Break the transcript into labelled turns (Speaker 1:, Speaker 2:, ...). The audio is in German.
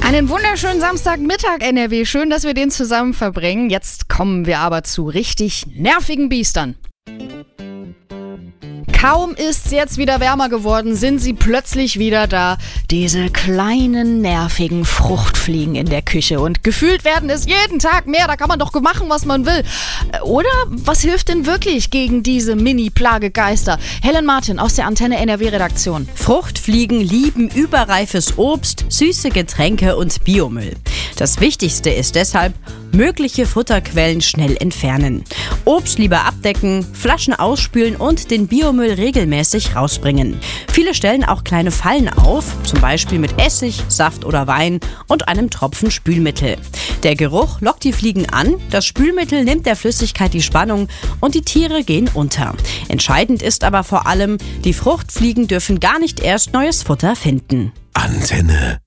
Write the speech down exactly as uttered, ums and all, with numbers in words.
Speaker 1: Einen wunderschönen Samstagmittag, N R W. Schön, dass wir den zusammen verbringen. Jetzt kommen wir aber zu richtig nervigen Biestern. Kaum ist es jetzt wieder wärmer geworden, sind sie plötzlich wieder da. Diese kleinen, nervigen Fruchtfliegen in der Küche. Und gefühlt werden es jeden Tag mehr. Da kann man doch machen, was man will. Oder was hilft denn wirklich gegen diese Mini-Plagegeister? Helen Martin aus der Antenne N R W-Redaktion.
Speaker 2: Fruchtfliegen lieben überreifes Obst, süße Getränke und Biomüll. Das Wichtigste ist deshalb, mögliche Futterquellen schnell entfernen. Obst lieber abdecken, Flaschen ausspülen und den Biomüll regelmäßig rausbringen. Viele stellen auch kleine Fallen auf, zum Beispiel mit Essig, Saft oder Wein und einem Tropfen Spülmittel. Der Geruch lockt die Fliegen an, das Spülmittel nimmt der Flüssigkeit die Spannung und die Tiere gehen unter. Entscheidend ist aber vor allem, die Fruchtfliegen dürfen gar nicht erst neues Futter finden.
Speaker 3: Antenne.